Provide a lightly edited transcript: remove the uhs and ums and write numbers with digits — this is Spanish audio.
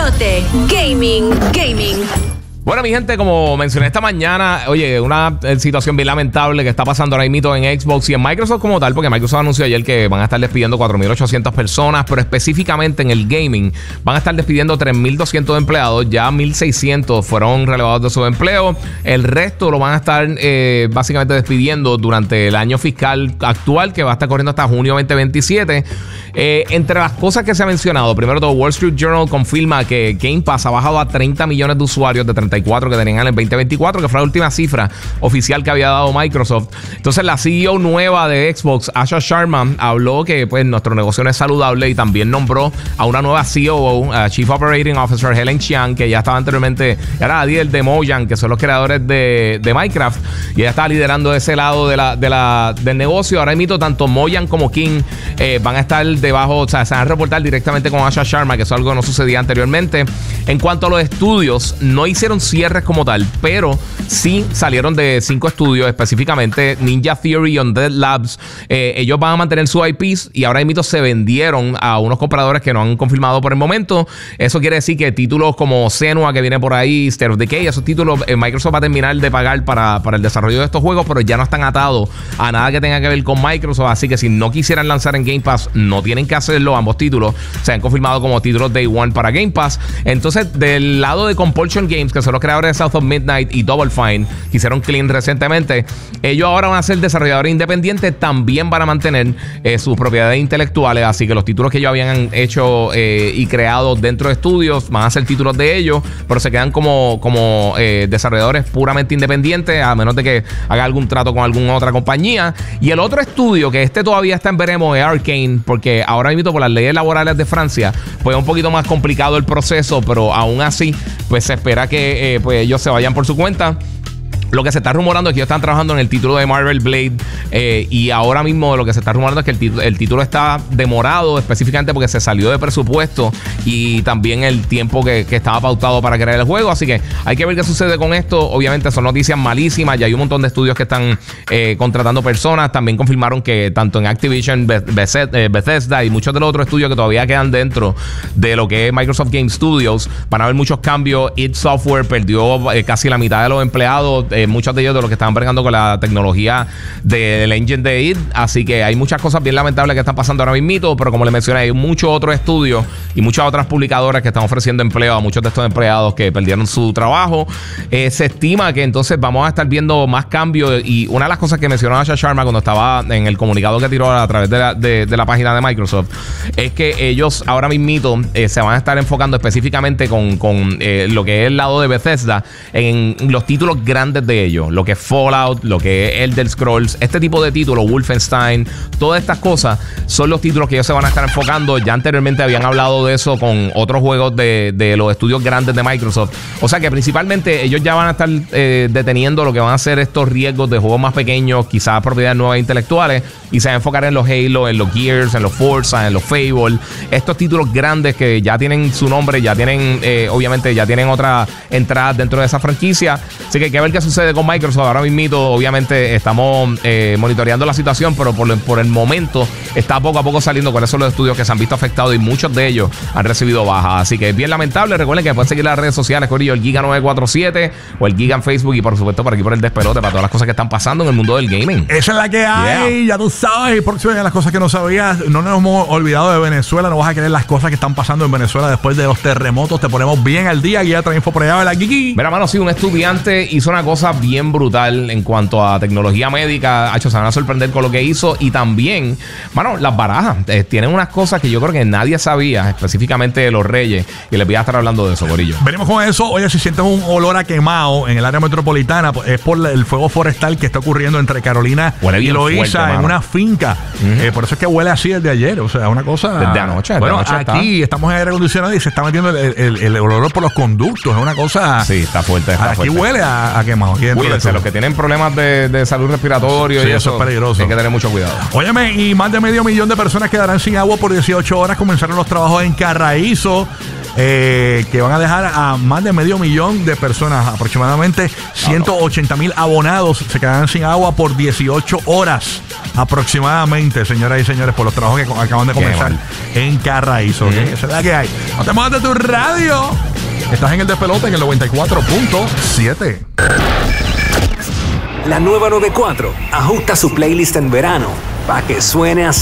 despelote. Gaming. Bueno, mi gente, como mencioné esta mañana, oye, una situación bien lamentable que está pasando ahora mismo en Xbox y en Microsoft como tal, porque Microsoft anunció ayer que van a estar despidiendo 4.800 personas, pero específicamente en el gaming van a estar despidiendo 3.200 empleados, ya 1.600 fueron relevados de su empleo, el resto lo van a estar básicamente despidiendo durante el año fiscal actual, que va a estar corriendo hasta junio 2027. Entre las cosas que se ha mencionado, primero todo, Wall Street Journal confirma que Game Pass ha bajado a 30 millones de usuarios de 34 que tenían en el 2024, que fue la última cifra oficial que había dado Microsoft. Entonces la CEO nueva de Xbox, Asha Sharma, habló que pues nuestro negocio no es saludable y también nombró a una nueva COO, Chief Operating Officer, Helen Chiang, que ya estaba anteriormente, era la líder de Mojang, que son los creadores de Minecraft, y ella estaba liderando ese lado del negocio. Ahora mismo tanto Mojang como King van a estar debajo, o sea, se van a reportar directamente con Asha Sharma, que eso es algo que no sucedía anteriormente. En cuanto a los estudios, no hicieron cierres como tal, pero sí salieron de 5 estudios, específicamente Ninja Theory y Undead Labs. Ellos van a mantener sus IPs y ahora mismo se vendieron a unos compradores que no han confirmado por el momento. Eso quiere decir que títulos como Senua, que viene por ahí, State of Decay, esos títulos Microsoft va a terminar de pagar para el desarrollo de estos juegos, pero ya no están atados a nada que tenga que ver con Microsoft, así que si no quisieran lanzar en Game Pass, no tienen que hacerlo. Ambos títulos se han confirmado como títulos Day One para Game Pass. Entonces, del lado de Compulsion Games, que son los creadores de South of Midnight y Double Fine, que hicieron Clean recientemente, ellos ahora van a ser desarrolladores independientes, también van a mantener sus propiedades intelectuales, así que los títulos que ellos habían hecho y creado dentro de estudios van a ser títulos de ellos, pero se quedan como desarrolladores puramente independientes, a menos de que haga algún trato con alguna otra compañía. Y el otro estudio, que todavía está en veremos, es Arcane, porque ahora mismo por las leyes laborales de Francia pues es un poquito más complicado el proceso, pero aún así pues se espera que pues ellos se vayan por su cuenta. Lo que se está rumorando es que ellos están trabajando en el título de Marvel Blade, y ahora mismo lo que se está rumorando es que el título está demorado específicamente porque se salió de presupuesto y también el tiempo que estaba pautado para crear el juego. Así que hay que ver qué sucede con esto. Obviamente son noticias malísimas. Ya hay un montón de estudios que están contratando personas. También confirmaron que tanto en Activision, Bethesda y muchos de los otros estudios que todavía quedan dentro de lo que es Microsoft Game Studios van a haber muchos cambios. id Software perdió casi la mitad de los empleados, muchos de ellos de los que estaban bregando con la tecnología del engine de id. Así que hay muchas cosas bien lamentables que están pasando ahora mismo, pero como les mencioné, hay muchos otros estudios y muchas otras publicadoras que están ofreciendo empleo a muchos de estos empleados que perdieron su trabajo. Se estima que entonces vamos a estar viendo más cambios, y una de las cosas que mencionó Asha Sharma cuando estaba en el comunicado que tiró a través de la página de Microsoft es que ellos ahora mismo se van a estar enfocando específicamente con lo que es el lado de Bethesda en los títulos grandes de ellos, lo que es Fallout, lo que es Elder Scrolls, este tipo de títulos, Wolfenstein, todas estas cosas son los títulos que ellos se van a estar enfocando. Ya anteriormente habían hablado de eso con otros juegos de los estudios grandes de Microsoft, o sea que principalmente ellos ya van a estar deteniendo lo que van a ser estos riesgos de juegos más pequeños, quizás propiedades nuevas intelectuales, y se van a enfocar en los Halo, en los Gears, en los Forza, en los Fable, estos títulos grandes que ya tienen su nombre, ya tienen obviamente ya tienen otra entrada dentro de esa franquicia. Así que hay que ver qué sucede con Microsoft. Ahora mismo obviamente estamos monitoreando la situación, pero por el momento está poco a poco saliendo cuáles son los estudios que se han visto afectados, y muchos de ellos han recibido bajas. Así que es bien lamentable. Recuerden que pueden seguir las redes sociales, Corillo, el Giga947 o el Giga en Facebook, y por supuesto por aquí por el Despelote, para todas las cosas que están pasando en el mundo del gaming. Esa es la que hay, ya tú sabes. Y próximo, las cosas que no sabías, no nos hemos olvidado de Venezuela. No vas a creer las cosas que están pasando en Venezuela después de los terremotos. Te ponemos bien al día. Guía trae info por allá de la Gigi. Mira, mano, sí, un estudiante hizo una cosa bien brutal en cuanto a tecnología médica. Se van a sorprender con lo que hizo. Y también, mano, las barajas tienen unas cosas que yo creo que nadie sabía, específicamente de los Reyes, y les voy a estar hablando de eso, Corillo. Venimos con eso. Oye, si sientes un olor a quemado en el área metropolitana, es por el fuego forestal que está ocurriendo entre Carolina y Loíza, en una finca. Por eso es que huele así desde ayer. O sea, una cosa... Desde anoche. Bueno, aquí estamos en aire acondicionado y se está metiendo el olor por los conductos. Es una cosa... Sí, está fuerte. Aquí huele a quemado. Cuídense, los que tienen problemas de salud respiratoria, sí, y eso es peligroso. Hay que tener mucho cuidado. Óyeme, y más de 500,000 de personas quedaran sin agua por 18 horas. Comenzaron los trabajos en Carraízo. que van a dejar a más de 500,000 de personas, aproximadamente 180,000 abonados se quedarán sin agua por 18 horas aproximadamente, señoras y señores, por los trabajos que acaban de comenzar en Carraízo. ¿Okay? Esa es la que hay. No te muevas de tu radio. Estás en el despelote en el 94.7. La nueva 94 ajusta su playlist en verano para que suene así.